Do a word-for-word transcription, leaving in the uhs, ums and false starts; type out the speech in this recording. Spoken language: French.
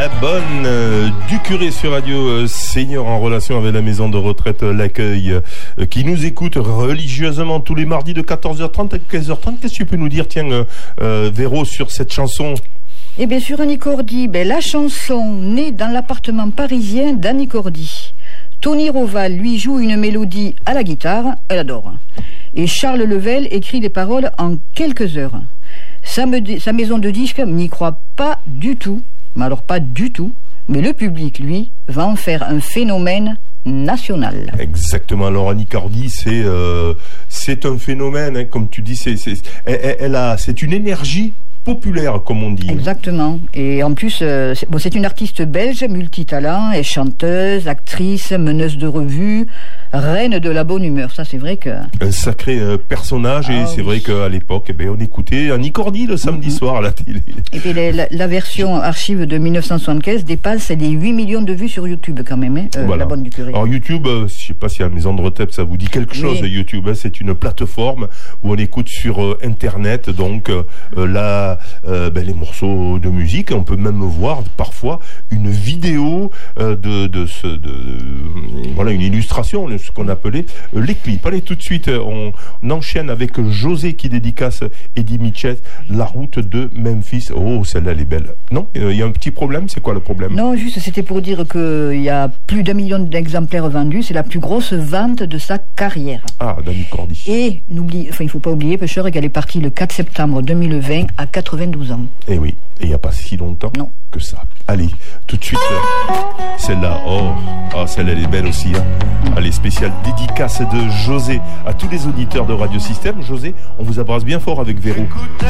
La bonne euh, du curé sur Radio euh, Seigneur en relation avec la maison de retraite euh, L'Accueil euh, qui nous écoute religieusement tous les mardis de quatorze heures trente à quinze heures trente. Qu'est-ce que tu peux nous dire, tiens, euh, euh, Véro, sur cette chanson? Eh bien, sur Annie Cordy, ben, la chanson née dans l'appartement parisien d'Annie Cordy. Tony Roval, lui, joue une mélodie à la guitare, elle adore. Et Charles Level écrit des paroles en quelques heures. Sa, me- sa maison de disques n'y croit pas du tout, mais alors pas du tout, mais le public, lui, va en faire un phénomène national. Exactement. Alors Annie Cordy, c'est euh, c'est un phénomène, hein, comme tu dis, c'est c'est elle, elle a c'est une énergie populaire, comme on dit. Exactement. Et en plus, euh, c'est, bon, c'est une artiste belge, multitalent, et chanteuse, actrice, meneuse de revue, reine de la bonne humeur. Ça, c'est vrai que... Un sacré euh, personnage, ah, et c'est oui. vrai qu'à l'époque, eh ben, on écoutait Annie Cordy le samedi mm-hmm. soir à la télé. Et puis la, la version archive de dix-neuf cent soixante-quinze dépasse les huit millions de vues sur YouTube quand même, hein, euh, voilà. La bonne du curé. Alors YouTube, euh, je ne sais pas si à la maison de retraite ça vous dit quelque chose, oui. YouTube, hein, c'est une plateforme où on écoute sur euh, Internet, donc euh, la... Euh, ben, les morceaux de musique. On peut même voir parfois une vidéo euh, de, de ce, de, de, voilà, une illustration, ce qu'on appelait euh, les clips. Allez, tout de suite, on, on enchaîne avec José qui dédicace Eddie Mitchell, La route de Memphis. Oh, celle-là, elle est belle. Non, il euh, y a un petit problème. C'est quoi le problème? Non, juste, c'était pour dire qu'il y a plus d'un million d'exemplaires vendus. C'est la plus grosse vente de sa carrière. Ah, d'Annie Cordy. Et n'oublie, enfin, il ne faut pas oublier, Pêcheur, qu'elle est partie le quatre septembre deux mille vingt à quatre-vingt-douze ans. Eh oui, et il n'y a pas si longtemps non. que ça. Allez, tout de suite, euh, celle-là, oh, oh, celle-là, elle est belle aussi. Hein. Allez, spéciale dédicace de José à tous les auditeurs de Radio Système. José, on vous embrasse bien fort avec Véro.